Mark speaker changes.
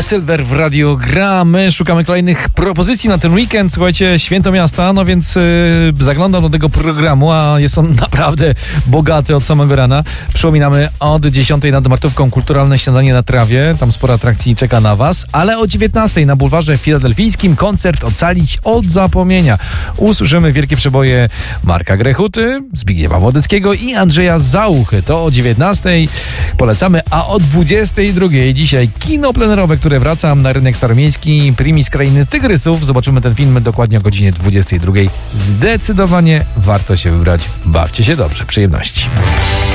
Speaker 1: Silver w Radio Gra. My szukamy kolejnych propozycji na ten weekend. Słuchajcie, święto miasta, no więc zaglądam do tego programu, a jest on naprawdę bogaty od samego rana. Przypominamy, od 10 nad Martówką kulturalne śniadanie na trawie. Tam sporo atrakcji czeka na was. Ale o 19 na bulwarze filadelfijskim koncert Ocalić od zapomnienia. Usłyszymy wielkie przeboje Marka Grechuty, Zbigniewa Wodeckiego i Andrzeja Zauchy. To o 19 polecamy, a o 22 dzisiaj kino plenerowe, które wraca na rynek staromiejski, Primis Krainy Tygrysów. Zobaczymy ten film dokładnie o godzinie 22. Zdecydowanie warto się wybrać. Bawcie się dobrze. Przyjemności.